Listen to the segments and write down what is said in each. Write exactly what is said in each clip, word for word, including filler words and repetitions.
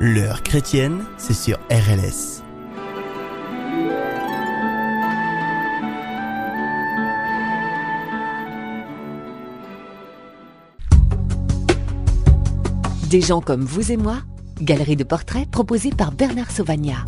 L'heure chrétienne, c'est sur R L S. Des gens comme vous et moi, galerie de portraits proposée par Bernard Sauvagnat.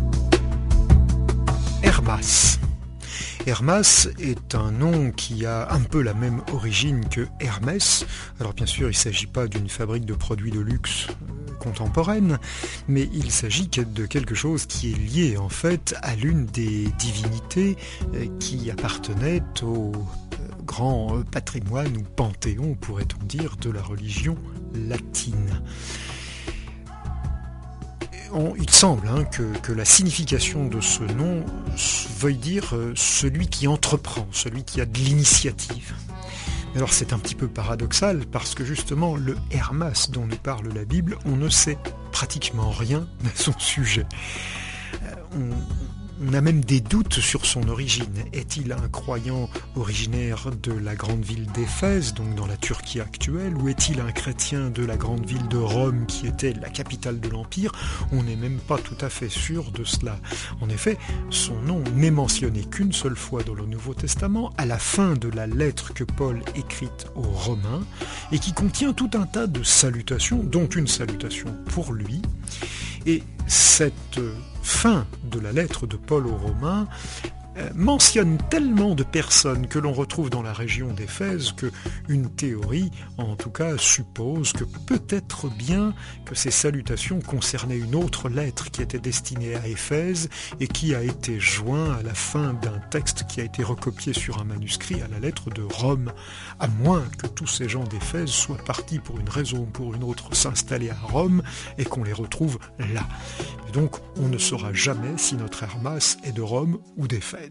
Hermas. Hermas est un nom qui a un peu la même origine que Hermès. Alors bien sûr, il ne s'agit pas d'une fabrique de produits de luxe contemporaine, mais il s'agit de quelque chose qui est lié en fait à l'une des divinités qui appartenait au grand patrimoine ou panthéon, pourrait-on dire, de la religion latine. On, il semble hein, que, que la signification de ce nom veuille dire euh, celui qui entreprend, celui qui a de l'initiative. Alors c'est un petit peu paradoxal parce que justement le Hermas dont nous parle la Bible, on ne sait pratiquement rien à son sujet. Euh, on, On a même des doutes sur son origine. Est-il un croyant originaire de la grande ville d'Éphèse, donc dans la Turquie actuelle, ou est-il un chrétien de la grande ville de Rome qui était la capitale de l'Empire? On n'est même pas tout à fait sûr de cela. En effet, son nom n'est mentionné qu'une seule fois dans le Nouveau Testament, à la fin de la lettre que Paul écrit aux Romains, et qui contient tout un tas de salutations, dont une salutation pour lui. Et cette fin de la lettre de Paul aux Romains euh, mentionne tellement de personnes que l'on retrouve dans la région d'Éphèse qu'une théorie, en tout cas, suppose que peut-être bien que ces salutations concernaient une autre lettre qui était destinée à Éphèse et qui a été jointe à la fin d'un texte qui a été recopié sur un manuscrit à la lettre de Rome, à moins que tous ces gens d'Éphèse soient partis pour une raison ou pour une autre s'installer à Rome et qu'on les retrouve là. Et donc, on ne saura jamais si notre Hermas est de Rome ou d'Éphèse.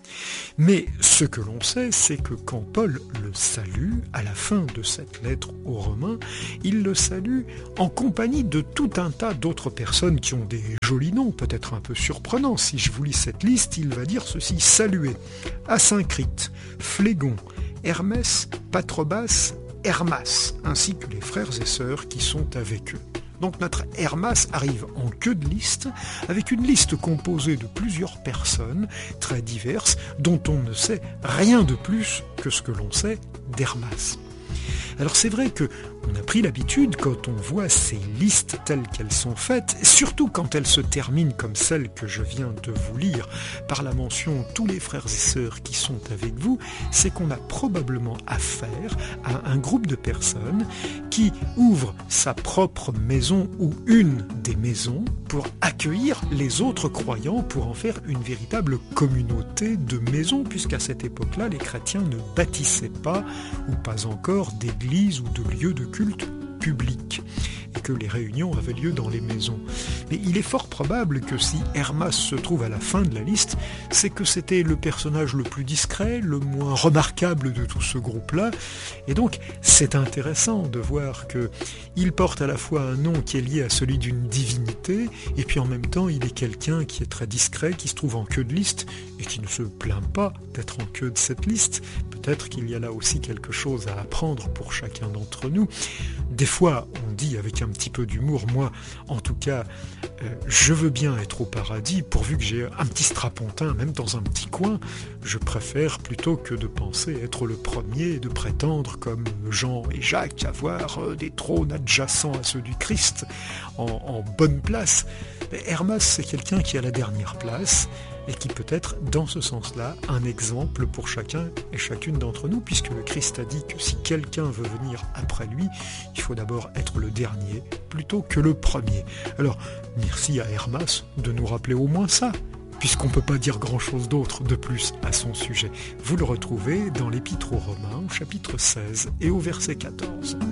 Mais ce que l'on sait, c'est que quand Paul le salue, à la fin de cette lettre aux Romains, il le salue en compagnie de tout un tas d'autres personnes qui ont des jolis noms, peut-être un peu surprenants. Si je vous lis cette liste, il va dire ceci: saluer Asyncrite, Phlégon, Hermès, Patrobas, Hermas, ainsi que les frères et sœurs qui sont avec eux. Donc notre Hermas arrive en queue de liste, avec une liste composée de plusieurs personnes très diverses, dont on ne sait rien de plus que ce que l'on sait d'Hermas. Alors c'est vrai que on a pris l'habitude, quand on voit ces listes telles qu'elles sont faites, surtout quand elles se terminent comme celle que je viens de vous lire, par la mention « tous les frères et sœurs qui sont avec vous », c'est qu'on a probablement affaire à un groupe de personnes qui ouvre sa propre maison ou une des maisons pour accueillir les autres croyants, pour en faire une véritable communauté de maisons, puisqu'à cette époque-là, les chrétiens ne bâtissaient pas, ou pas encore, d'églises ou de lieux de culte public, et que les réunions avaient lieu dans les maisons. Mais il est fort probable que si Hermas se trouve à la fin de la liste, c'est que c'était le personnage le plus discret, le moins remarquable de tout ce groupe-là, et donc c'est intéressant de voir que il porte à la fois un nom qui est lié à celui d'une divinité, et puis en même temps il est quelqu'un qui est très discret, qui se trouve en queue de liste, et qui ne se plaint pas d'être en queue de cette liste. Peut-être qu'il y a là aussi quelque chose à apprendre pour chacun d'entre nous. Des fois, on dit avec un petit peu d'humour, moi, en tout cas, euh, je veux bien être au paradis, pourvu que j'ai un petit strapontin, même dans un petit coin. Je préfère, plutôt que de penser être le premier, de prétendre, comme Jean et Jacques, avoir euh, des trônes adjacents à ceux du Christ, en, en bonne place. Mais Hermas, c'est quelqu'un qui a la dernière place, et qui peut être, dans ce sens-là, un exemple pour chacun et chacune d'entre nous, puisque le Christ a dit que si quelqu'un veut venir après lui, il faut d'abord être le dernier, plutôt que le premier. Alors, merci à Hermas de nous rappeler au moins ça, puisqu'on ne peut pas dire grand-chose d'autre de plus à son sujet. Vous le retrouvez dans l'Épître aux Romains, au chapitre seize et au verset quatorze.